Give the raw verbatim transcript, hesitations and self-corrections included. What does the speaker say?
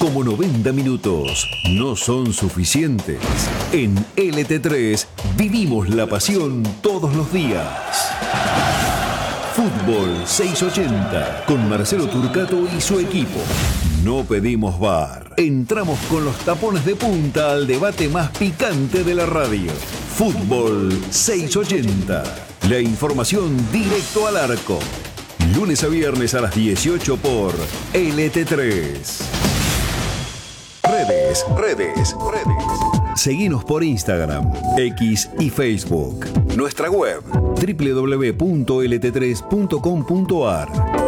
como noventa minutos no son suficientes. En L T tres vivimos la pasión todos los días. Fútbol seiscientos ochenta con Marcelo Turcato y su equipo. No pedimos V A R. Entramos con los tapones de punta al debate más picante de la radio. Fútbol seiscientos ochenta. La información directo al arco. Lunes a viernes a las dieciocho por L T tres. Redes, redes, redes. Seguinos por Instagram, X y Facebook. Nuestra web, doble u doble u doble u punto l t tres punto com punto a r.